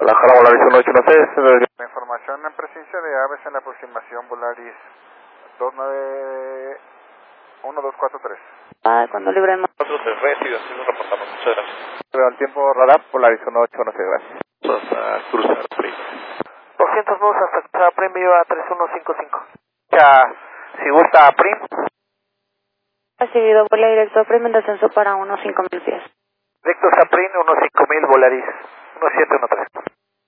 Guadalajara, Volaris 1816. La información en presencia de aves en la aproximación Volaris 291-243. Cuando libremos. 43, recibido, así lo reportamos. Muchas gracias. Veo al tiempo radar, Volaris 1816, gracias. Hasta cruzar, Prim. 200 nudos hasta Prim, envío a 3155. Ya, si gusta Prim. Recibido, vuela directo a Prim en descenso para unos 5000 pies. Directo a Prim, unos 5000 Volaris 1713.